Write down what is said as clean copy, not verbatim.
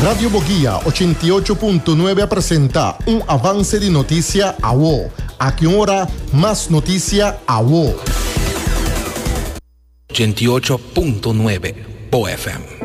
Radio Boguía 88.9 presenta un avance de noticia a WO. A qué hora más noticia a WO. 88.9 BOFM.